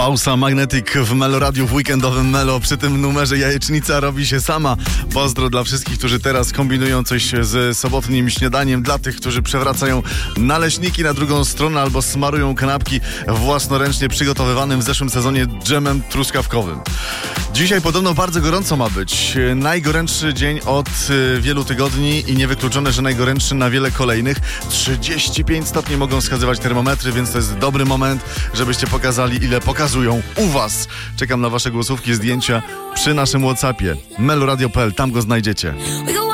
Pausa Magnetic w Melo Radiu w weekendowym Melo. Przy tym numerze jajecznica robi się sama. Pozdro dla wszystkich, którzy teraz kombinują coś z sobotnim śniadaniem. Dla tych, którzy przewracają naleśniki na drugą stronę albo smarują kanapki własnoręcznie przygotowywanym w zeszłym sezonie dżemem truskawkowym. Dzisiaj podobno bardzo gorąco ma być. Najgorętszy dzień od wielu tygodni i niewykluczone, że najgorętszy na wiele kolejnych. 35 stopni mogą wskazywać termometry, więc to jest dobry moment, żebyście pokazali, ile pokazują u was. Czekam na wasze głosówki, zdjęcia przy naszym WhatsAppie. meloradio.pl, tam go znajdziecie.